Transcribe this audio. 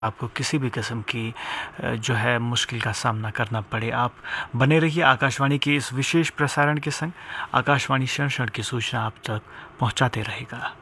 आपको किसी भी किस्म की जो है मुश्किल का सामना करना पड़े। आप बने रहिए आकाशवाणी के इस विशेष प्रसारण के संग। आकाशवाणी क्षण क्षण की सूचना आप तक पहुंचाते रहेगा।